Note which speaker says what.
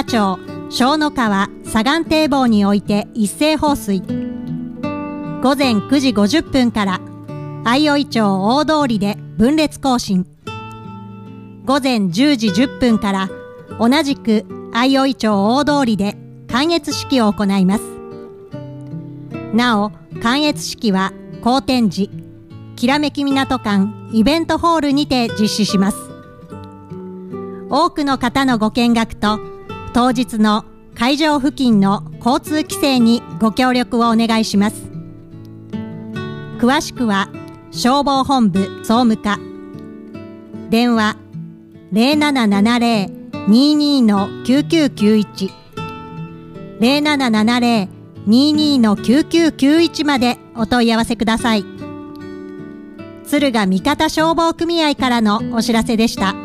Speaker 1: 方町小野川左岸堤防において一斉放水。午前9時50分から相生町大通りで分裂行進。午前10時10分から同じく相生町大通りで観閲式を行います。なお、観閲式は好天寺きらめき港館イベントホールにて実施します。多くの方のご見学と当日の会場付近の交通規制にご協力をお願いします。詳しくは消防本部総務課電話 0770-22-9991 0770-22-9991 までお問い合わせください。敦賀三方消防組合からのお知らせでした。